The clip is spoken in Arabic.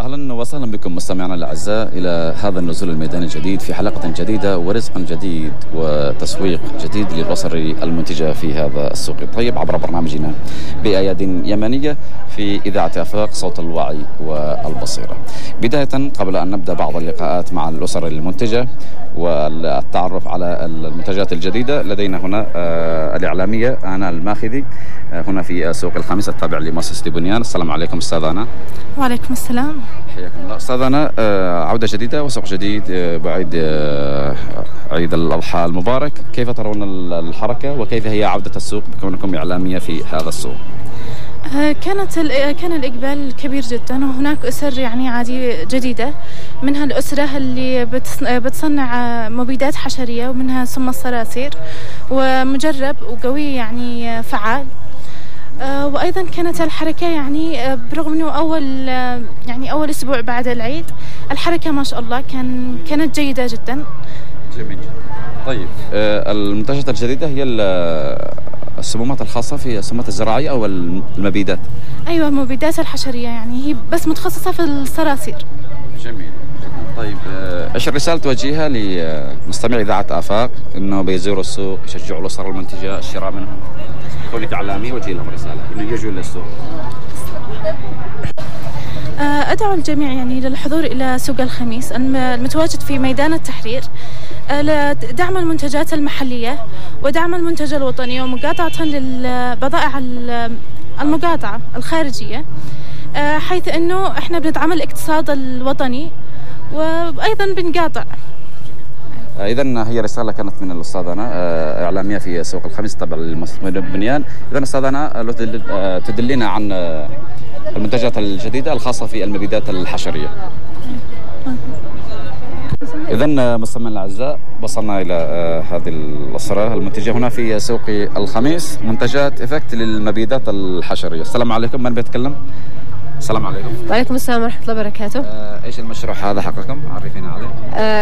أهلا وسهلا بكم مستمعينا الأعزاء إلى هذا النزول الميداني الجديد في حلقة جديدة ورزق جديد وتسويق جديد للأسر المنتجة في هذا السوق الطيب عبر برنامجنا بأياد يمنية في إذاعة آفاق صوت الوعي والبصيرة. بداية قبل أن نبدأ بعض اللقاءات مع الأسر المنتجة والتعرف على المنتجات الجديدة، لدينا هنا الإعلامية آنا الماخذي هنا في سوق الخميس التابع لمؤسسة بنيان. السلام عليكم أستاذ آنا. وعليكم السلام. حياكم الله أستاذ آنا. عودة جديدة وسوق جديد بعد عيد الأضحى المبارك، كيف ترون الحركة وكيف هي عودة السوق بكونكم إعلامية في هذا السوق؟ كان الإقبال كبير جدا، وهناك أسر يعني عادي جديدة، منها الأسرة اللي بتصنع مبيدات حشرية، ومنها سم الصراصير، ومجرب وقوي يعني فعال. وأيضا كانت الحركة يعني برغم أنه أول أسبوع بعد العيد الحركة ما شاء الله كانت جيدة جدا. جميل. طيب المنتجات الجديدة هي السمومات الخاصة في السمومات الزراعية أو المبيدات؟ أيوة، المبيدات الحشرية، يعني هي بس متخصصة في الصراصير. جميل. طيب ايش الرسالة توجهها لمستمعي إذاعة آفاق إنه بيزوروا السوق، يشجعوا الأسر المنتجة الشراء منهم؟ كونك إعلامي وجه لهم رسالة إنه يجوا للسوق. أدعو الجميع يعني للحضور إلى سوق الخميس المتواجد في ميدان التحرير لدعم المنتجات المحلية ودعم المنتج الوطني ومقاطعة للبضائع المقاطعة الخارجية، حيث أنه إحنا بندعم الاقتصاد الوطني وأيضا بنقاطع. إذن هي رسالة كانت من الأستاذ آنا، إعلامية في سوق الخميس تبع لمؤسسة بنيان. إذن أستاذ آنا تدلنا عن المنتجات الجديدة الخاصة في المبيدات الحشرية. إذن مستمعينا الأعزاء، وصلنا إلى هذه الأسرة المنتجة هنا في سوق الخميس، منتجات إفكت للمبيدات الحشرية. السلام عليكم، من بيتكلم؟ السلام عليكم. وعليكم السلام ورحمة الله وبركاته. إيش المشروع هذا حقكم؟ عرفينا عليه.